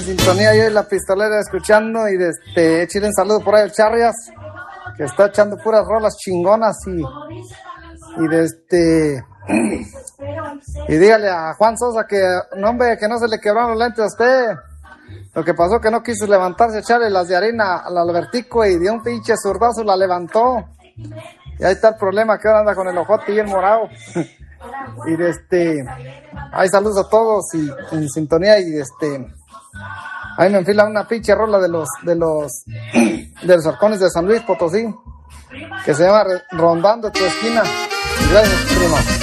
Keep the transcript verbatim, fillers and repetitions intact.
Sintonía y la pistolera escuchando y de este, échale un saludo por ahí al Charrias, que está echando puras rolas chingonas y, y de este, y dígale a Juan Sosa que, no hombre, que no se le quebraron los lentes a usted. Lo que pasó que no quiso levantarse, echarle las de arena al Albertico y dio un pinche zurdazo, la levantó. Y ahí está el problema, que ahora anda con el ojote y el morado. Y de este, ahí saludos a todos y en sintonía y de este, ahí me enfila una pinche rola de los, de los, de los halcones de San Luis Potosí, que se llama Rondando tu esquina. Gracias, primo.